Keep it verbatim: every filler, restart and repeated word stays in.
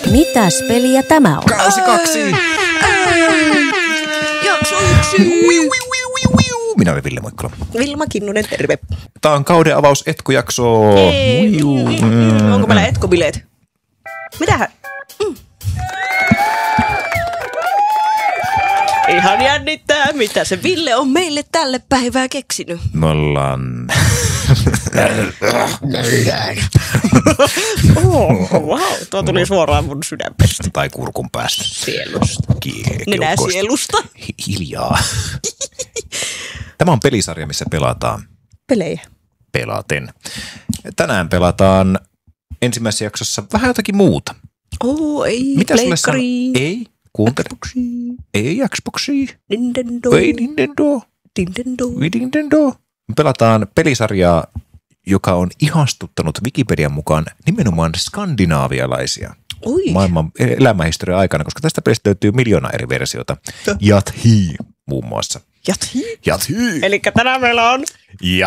Mitäs peliä tämä on? Kausi kaksi! Jakso yksi! Minä olen Ville Moikkala. Vilma Kinnunen, terve. Tämä on kauden avaus etkujakso. Onko meillä etkobileet? Mitähän? Mm. Ihan jännittää, mitä se Ville on meille tälle päivää keksinyt. Me ollaan... oh, wow, tuo tuli suoraan mun sydämestä. Tai kurkun päästä. Sielusta. Nenä sielusta. Hiljaa. Tämä on pelisarja, missä pelataan. Pelejä. Pelaten. Tänään pelataan ensimmäisessä jaksossa vähän jotakin muuta. Oh, ei. Mitä sulle Pleikkari. sanoo? Ei. Kuuntele. Xboxi. Ei Xboxia. Nintendo. Ei Nintendo. Nintendo. Ei Nintendo. Me pelataan pelisarjaa, joka on ihastuttanut Wikipedian mukaan nimenomaan skandinaavialaisia. Oi. Maailman elämähistorian aikana, koska tästä pelistä löytyy miljoona eri versiota. Jathi muun muassa. Jathi. Jathi. Elikkä tänään meillä on... Ja